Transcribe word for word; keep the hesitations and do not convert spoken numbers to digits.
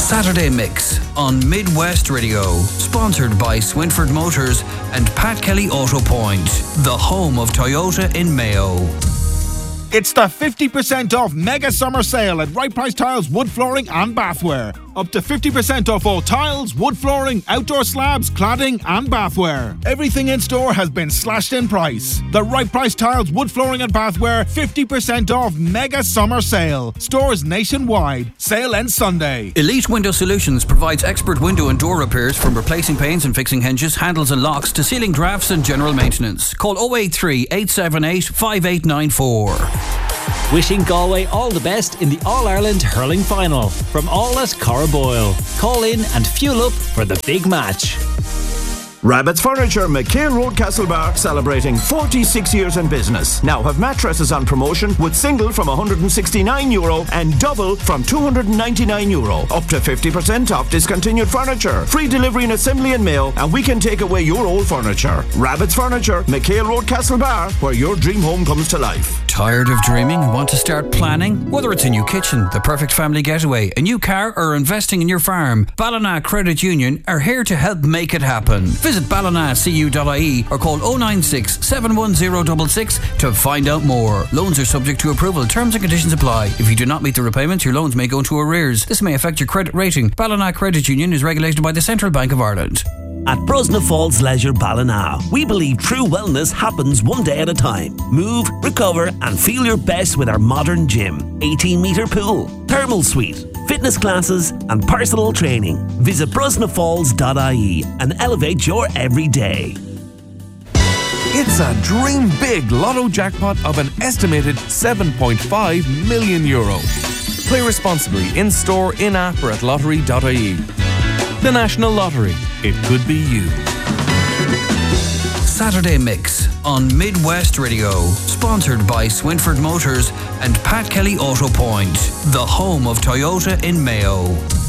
Saturday Mix on Midwest Radio, sponsored by Swinford Motors and Pat Kelly Auto Point, the home of Toyota in Mayo. It's the fifty percent off mega summer sale at Right Price Tiles Wood Flooring and Bathware. Up to fifty percent off all tiles, wood flooring, outdoor slabs, cladding and bathware. Everything in store has been slashed in price. The Right Price Tiles Wood Flooring and Bathware fifty percent off mega summer sale. Stores nationwide. Sale ends Sunday. Elite Window Solutions provides expert window and door repairs, from replacing panes and fixing hinges, handles and locks to sealing drafts and general maintenance. Call oh eight three, eight seven eight, five eight nine four. Wishing Galway all the best in the All-Ireland Hurling Final from all at Corraboyle. Call in and fuel up for the big match. Rabbit's Furniture, McHale Road, Castlebar, celebrating forty-six years in business. Now have mattresses on promotion with single from one hundred sixty-nine euro and double from two hundred ninety-nine euro. Up to fifty percent off discontinued furniture. Free delivery and assembly in Mayo, and we can take away your old furniture. Rabbit's Furniture, McHale Road, Castlebar, where your dream home comes to life. Tired of dreaming and want to start planning? Whether it's a new kitchen, the perfect family getaway, a new car, or investing in your farm, Ballina Credit Union are here to help make it happen. Visit ballina c u dot i e or call oh nine six, seven one zero six six to find out more. Loans are subject to approval. Terms and conditions apply. If you do not meet the repayments, your loans may go into arrears. This may affect your credit rating. Ballina Credit Union is regulated by the Central Bank of Ireland. At Brosna Falls Leisure Ballina, we believe true wellness happens one day at a time. Move, recover and feel your best with our modern gym, eighteen metre pool, thermal suite, fitness classes and personal training. Visit brosna falls dot i e and elevate your everyday. It's a dream big lotto jackpot of an estimated seven point five million euro. Play responsibly in store, in app or at lottery dot i e. The National Lottery. It could be you. Saturday Mix on Midwest Radio, sponsored by Swinford Motors and Pat Kelly Auto Point, the home of Toyota in Mayo.